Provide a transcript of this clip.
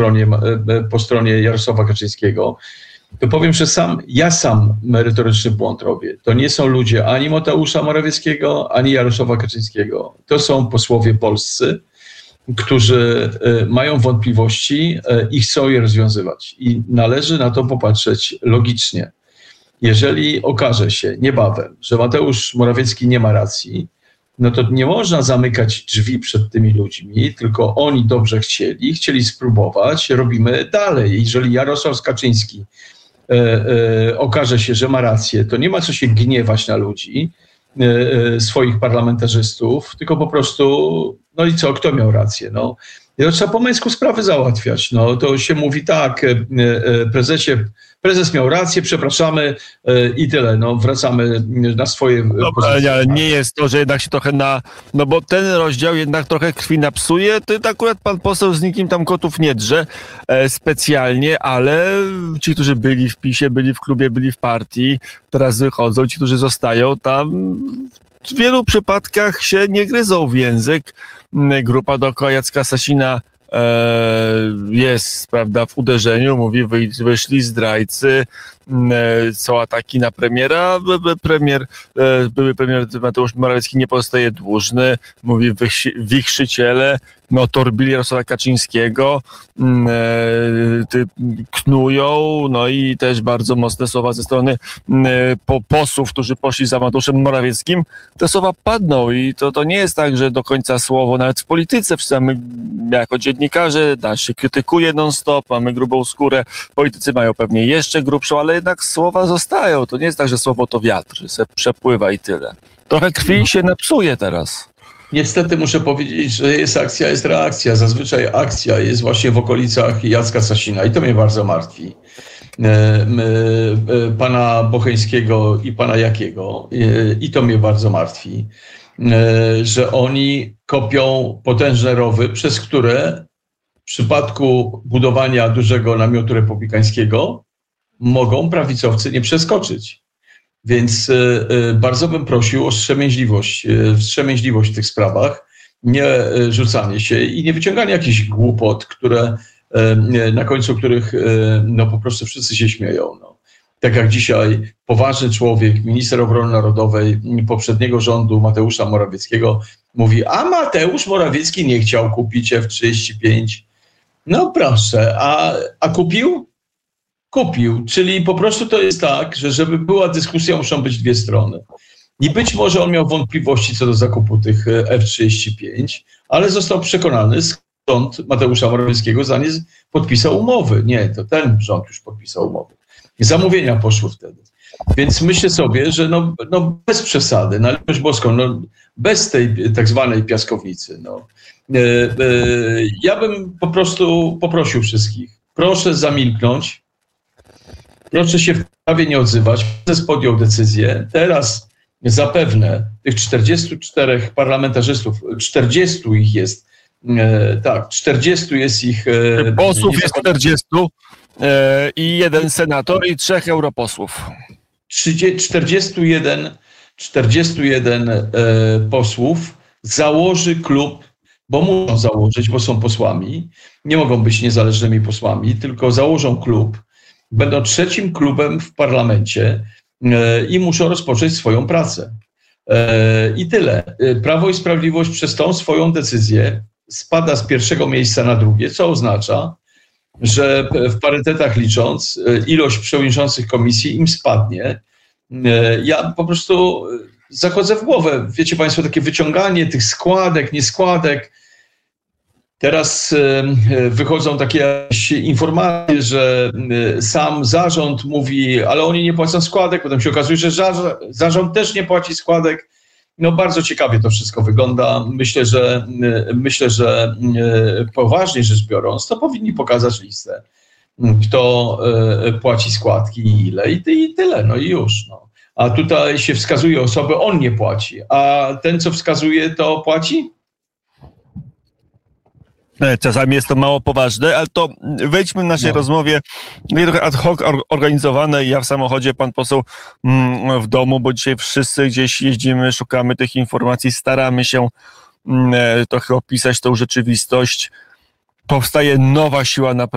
po stronie Jarosława Kaczyńskiego, to powiem, że ja sam merytoryczny błąd robię. To nie są ludzie ani Mateusza Morawieckiego, ani Jarosława Kaczyńskiego. To są posłowie polscy, którzy mają wątpliwości i chcą je rozwiązywać. I należy na to popatrzeć logicznie. Jeżeli okaże się niebawem, że Mateusz Morawiecki nie ma racji, no to nie można zamykać drzwi przed tymi ludźmi, tylko oni dobrze chcieli spróbować, robimy dalej. Jeżeli Jarosław Kaczyński okaże się, że ma rację, to nie ma co się gniewać na ludzi, swoich parlamentarzystów, tylko po prostu, no i co, kto miał rację? No, to trzeba po męsku sprawy załatwiać. No, to się mówi tak, prezes miał rację, przepraszamy i tyle. No, wracamy na swoje pozycje. Ale nie jest to, że jednak się trochę no bo ten rozdział jednak trochę krwi napsuje. To akurat pan poseł z nikim tam kotów nie drze specjalnie, ale ci, którzy byli w PiS-ie, byli w klubie, byli w partii, teraz wychodzą, ci, którzy zostają tam, w wielu przypadkach się nie gryzą w język. Grupa dookoła Jacka Sasina jest, prawda, w uderzeniu, mówi, wyszli zdrajcy, są ataki na premiera, były premier Mateusz Morawiecki nie pozostaje dłużny, mówi wichrzyciele, torbili Jarosława Kaczyńskiego, knują, no i też bardzo mocne słowa ze strony posłów, którzy poszli za Mateuszem Morawieckim. Te słowa padną i to nie jest tak, że do końca słowo, nawet w polityce, my jako dziennikarze, nas się krytykuje non-stop, mamy grubą skórę, politycy mają pewnie jeszcze grubszą, ale jednak słowa zostają. To nie jest tak, że słowo to wiatr, że se przepływa i tyle. Trochę krwi się napsuje teraz. Niestety muszę powiedzieć, że jest akcja, jest reakcja. Zazwyczaj akcja jest właśnie w okolicach Jacka Sasina i to mnie bardzo martwi. Pana Bocheńskiego i pana Jakiego. I to mnie bardzo martwi, że oni kopią potężne rowy, przez które w przypadku budowania dużego namiotu republikańskiego mogą prawicowcy nie przeskoczyć. Więc bardzo bym prosił o wstrzemięźliwość w tych sprawach, nie rzucanie się i nie wyciąganie jakichś głupot, na końcu których po prostu wszyscy się śmieją. No. Tak jak dzisiaj poważny człowiek, minister obrony narodowej poprzedniego rządu Mateusza Morawieckiego mówi, a Mateusz Morawiecki nie chciał kupić F-35. No proszę, a kupił? Kupił, czyli po prostu to jest tak, że żeby była dyskusja, muszą być dwie strony. I być może on miał wątpliwości co do zakupu tych F-35, ale został przekonany, rząd Mateusza Morawieckiego za nie podpisał umowy. Nie, to ten rząd już podpisał umowy. Zamówienia poszły wtedy. Więc myślę sobie, że bez przesady, na litość boską, bez tej tak zwanej piaskownicy. Ja bym po prostu poprosił wszystkich, proszę zamilknąć, proszę się w sprawie nie odzywać. Prezes podjął decyzję. Teraz zapewne tych 44 parlamentarzystów, 40 ich jest, 40 jest ich... Posłów jest 40 i jeden senator i 3 europosłów. 41 posłów założy klub, bo muszą założyć, bo są posłami, nie mogą być niezależnymi posłami, tylko założą klub, będą trzecim klubem w parlamencie i muszą rozpocząć swoją pracę. I tyle. Prawo i Sprawiedliwość przez tą swoją decyzję spada z pierwszego miejsca na drugie, co oznacza, że w parytetach licząc ilość przewodniczących komisji im spadnie. Ja po prostu zachodzę w głowę. Wiecie państwo, takie wyciąganie tych składek, nieskładek. Teraz wychodzą takie informacje, że sam zarząd mówi, ale oni nie płacą składek, potem się okazuje, że zarząd też nie płaci składek. Bardzo ciekawie to wszystko wygląda. Myślę, że poważnie rzecz biorąc, to powinni pokazać listę, kto płaci składki i ile i tyle, i już. A tutaj się wskazuje osobę, on nie płaci, a ten, co wskazuje, to płaci? Czasami jest to mało poważne, ale to wejdźmy w naszej rozmowie trochę ad hoc organizowane. Ja w samochodzie, pan poseł w domu, bo dzisiaj wszyscy gdzieś jeździmy, szukamy tych informacji, staramy się trochę opisać tą rzeczywistość. Powstaje nowa siła